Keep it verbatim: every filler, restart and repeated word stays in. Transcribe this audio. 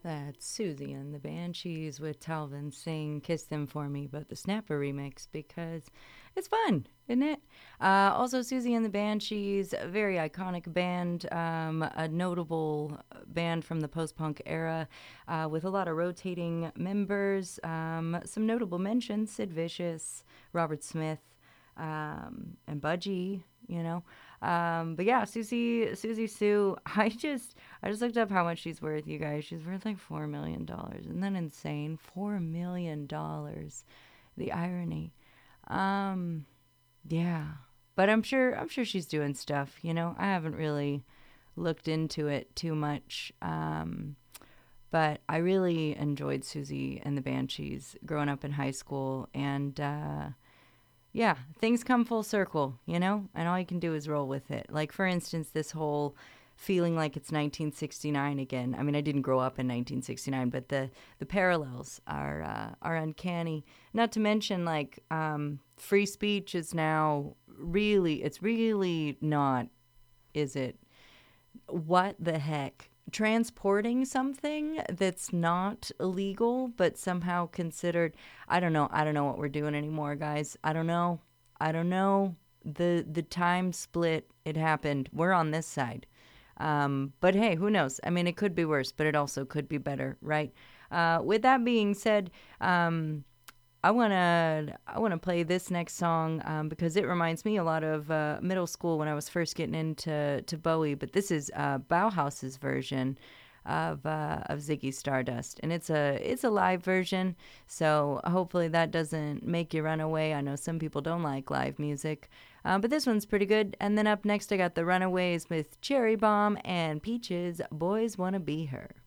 That's Susie and the Banshees with Talvin Singh Kiss Them For Me, but the Snapper remix because it's fun, isn't it? Uh, also, Susie and the Banshees, a very iconic band, um, a notable band from the post punk era uh, with a lot of rotating members. Um, some notable mentions: Sid Vicious, Robert Smith, um, and Budgie, you know. Um, but yeah, Susie, Susie Sue. I just, I just looked up how much she's worth. You guys, she's worth like four million dollars. Isn't that insane? Four million dollars. The irony. Um, yeah, but I'm sure, I'm sure she's doing stuff. You know, I haven't really looked into it too much. Um, but I really enjoyed Susie and the Banshees growing up in high school, and uh, yeah, things come full circle, you know, and all you can do is roll with it. Like, for instance, this whole feeling like it's nineteen sixty-nine again. I mean, I didn't grow up in nineteen sixty-nine, but the, the parallels are uh, are uncanny. Not to mention, like, um, free speech is now really, it's really not, is it? What the heck? Transporting something that's not illegal but somehow considered, I don't know, I don't know what we're doing anymore, guys. I don't know. I don't know. The the time split, it happened. We're on this side. Um, but hey, who knows? I mean, it could be worse, but it also could be better, right? Uh, with that being said, um, I wanna I wanna play this next song um, because it reminds me a lot of uh, middle school when I was first getting into to Bowie. But this is uh, Bauhaus's version of uh, of Ziggy Stardust, and it's a it's a live version. So hopefully that doesn't make you run away. I know some people don't like live music, uh, but this one's pretty good. And then up next, I got the Runaways with Cherry Bomb and Peaches. Boys Wanna Be Her.